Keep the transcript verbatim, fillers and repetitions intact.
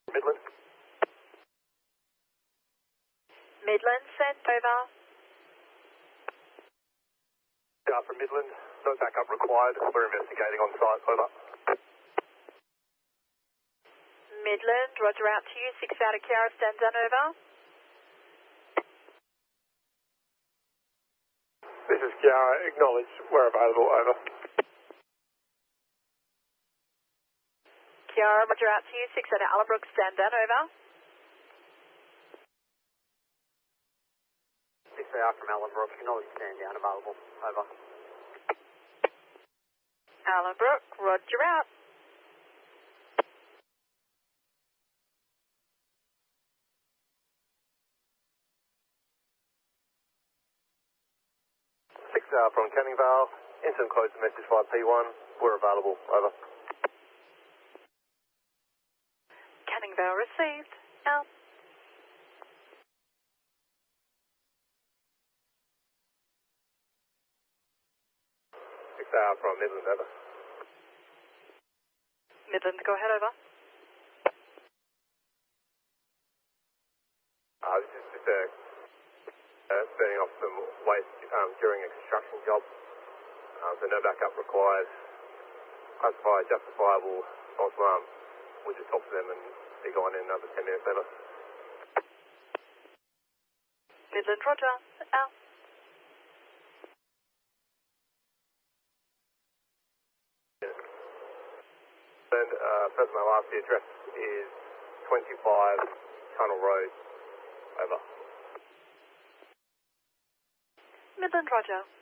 Midland. Midland, send over. Yeah, from Midland. No backup required. We're investigating on site. Over. Midland, roger out to you. Six out of Kiara, stand down, over. This is Kiara. Acknowledge. We're available. Over. Kiara, roger out to you. Six out of Allabrook, stand down, over. six A R from Allenbrook, acknowledge stand down, available. Over. Allenbrook, roger out. six A R from Canning Vale. Instant close the message via P one. We're available. Over. Canning Vale received. Out. six A R from Midland. Over. Midland, go ahead, over. Uh, this is just a uh, burning off some waste um, during a construction job. Um, so no backup required. Classified, justifiable, false alarm. We'll just talk to them and be gone in another ten minutes. Over. Midland, roger. Out. And uh, personnel asked, the address is twenty-five Tunnel Road. Over. Midland, roger.